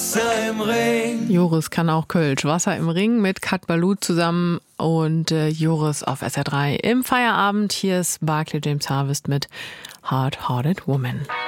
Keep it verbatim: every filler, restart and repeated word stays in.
Wasser im Ring. Joris kann auch Kölsch. Wasser im Ring mit Kat Ballou zusammen und äh, Joris auf S R drei im Feierabend. Hier ist Barclay James Harvest mit Hard Hearted Woman.